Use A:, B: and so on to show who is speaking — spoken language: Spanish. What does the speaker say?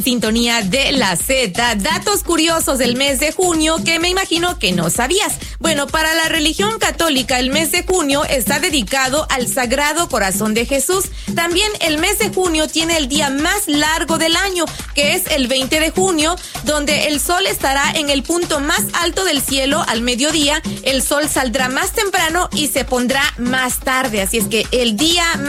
A: Sintonía de la Z, datos curiosos del mes de junio que me imagino que no sabías. Bueno, para la religión católica el mes de junio está dedicado al Sagrado Corazón de Jesús. También el mes de junio tiene el día más largo del año, que es el 20 de junio, donde el sol estará en el punto más alto del cielo al mediodía. El sol saldrá más temprano y se pondrá más tarde, así es que el día más